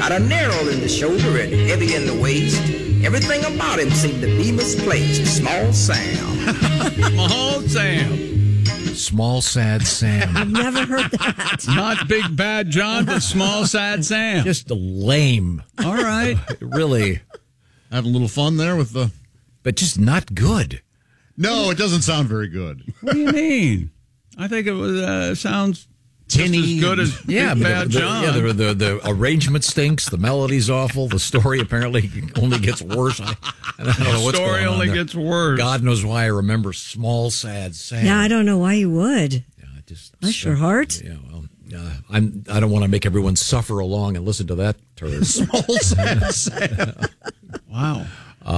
Got a narrow in the shoulder and heavy in the waist. Everything about him seemed to be misplaced. Small Sam. Small Sam. Small Sad Sam. I've never heard that. Not Big Bad John, but Small Sad Sam. Just lame. All right. Really. Having a little fun there with the... But just not good. No, it doesn't sound very good. What do you mean? I think it was sounds Tinny. just as good as Big Bad John. The arrangement stinks. The melody's awful. The story apparently only gets worse. I don't know what's story going on only there. gets worse. God knows why I remember Small Sad Sam. Yeah, I don't know why you would. Yeah, Bless your heart. Yeah, well, I don't want to make everyone suffer along and listen to that turd. Small Sad Sam. Wow.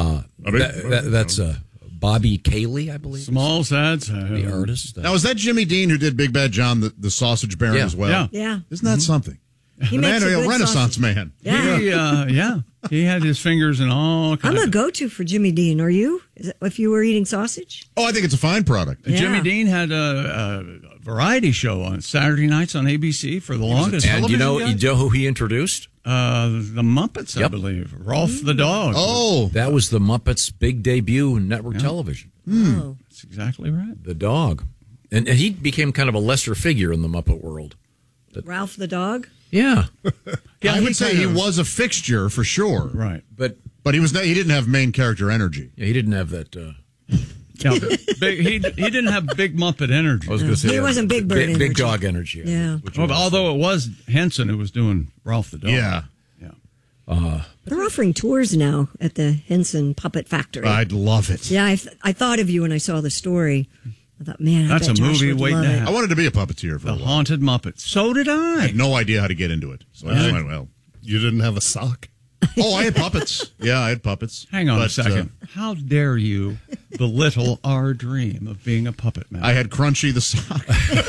That's Bobby Cayley, I believe. Small Sad Sam. The artist. Now, is that Jimmy Dean who did Big Bad John, the sausage baron Yeah. as well? Yeah. Yeah. Isn't that something? He The makes man, a a good Renaissance sausage. man. Yeah. He had his fingers in all I'm kinds a of... go-to for Jimmy Dean. Are you? Is it, if you were eating sausage? Oh, I think it's a fine product. Yeah. Jimmy Dean had a variety show on Saturday nights on ABC for the longest. And you know television guy. who he introduced? The Muppets, I Yep. believe. Rolf the dog. Oh, That was the Muppets' big debut in network television. Oh. That's exactly right. The dog. And he became kind of a lesser figure in the Muppet world. Ralph the dog? Yeah. I would say he was a fixture for sure. Right. But But he didn't have main character energy. yeah, he didn't have that. Yeah, he didn't have big Muppet energy. I was going to say He wasn't Big Bird energy. big dog energy. Yeah. which Well, was- although it was Henson who was doing Rolf the dog. Yeah. They're offering tours now at the Henson Puppet Factory. I'd love it. Yeah, I thought of you when I saw the story. I thought, man, I That's bet a Josh movie would waiting love to it. happen. I wanted to be a puppeteer for The a while. Haunted Muppet. So did I I. had no idea how to get into it. So I just went, well. You didn't have a sock? Oh, I had puppets. Yeah, I had puppets. Hang on a But, second. How dare you belittle our dream of being a puppet man? I had Crunchy the sock.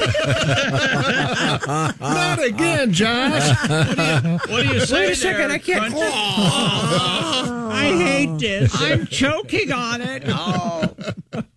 Not again, Josh. What do you say? Wait a second, I can't. I hate this. I'm choking on it. Oh.